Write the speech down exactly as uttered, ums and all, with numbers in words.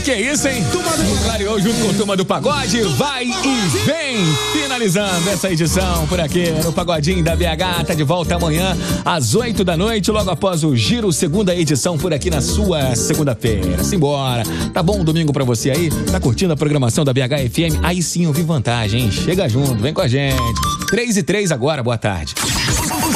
Que isso, hein? Clareou junto com a Turma do Pagode, vai e vem! Finalizando essa edição por aqui no Pagodinho da B H. Tá de volta amanhã às oito da noite, logo após o Giro, segunda edição por aqui na sua segunda-feira. Simbora! Tá bom um domingo pra você aí? Tá curtindo a programação da B H F M? Aí sim eu vi vantagem, hein? Chega junto, vem com a gente. três e três agora, boa tarde.